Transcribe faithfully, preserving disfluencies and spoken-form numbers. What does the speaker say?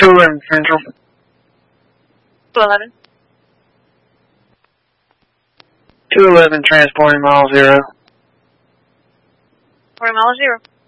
two eleven Central. two eleven. two eleven transporting mile zero. Or mile zero.